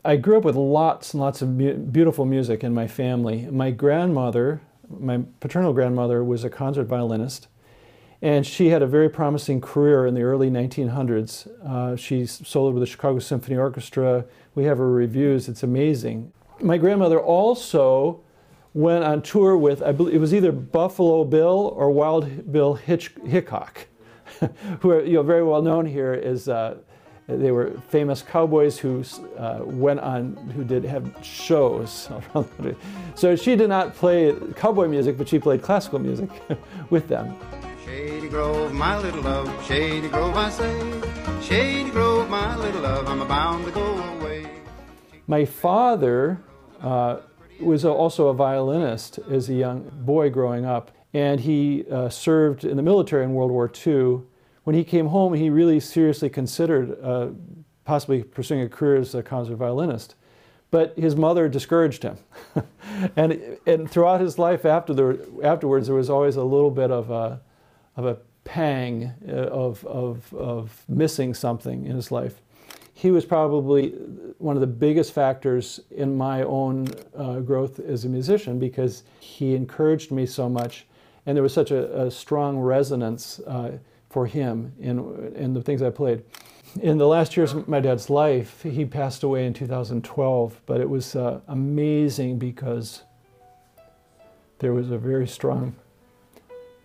I grew up with lots and lots of beautiful music in my family. My grandmother, my paternal grandmother, was a concert violinist, and she had a very promising career in the early 1900s. She soloed with the Chicago Symphony Orchestra. We have her reviews. It's amazing. My grandmother also went on tour with, I believe it was either Buffalo Bill or Wild Bill Hickok, who are very well known here as they were famous cowboys who went on, who did have shows. So she did not play cowboy music, but she played classical music with them. Shady Grove, my little love, Shady Grove, I say. Shady Grove, my little love, I'm bound to go away. My father was also a violinist as a young boy growing up, and he served in the military in World War II. When he came home, he really seriously considered possibly pursuing a career as a concert violinist. But his mother discouraged him. and throughout his life afterwards, there was always a little bit of a pang of missing something in his life. He was probably one of the biggest factors in my own growth as a musician, because he encouraged me so much, and there was such a strong resonance for him in the things I played. In the last years of my dad's life, he passed away in 2012, but it was amazing because there was a very strong